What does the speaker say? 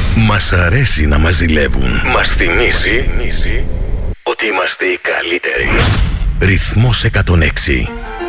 Μας αρέσει να μας ζηλεύουν. Μας θυμίζει ότι είμαστε οι καλύτεροι. Ρυθμός 106.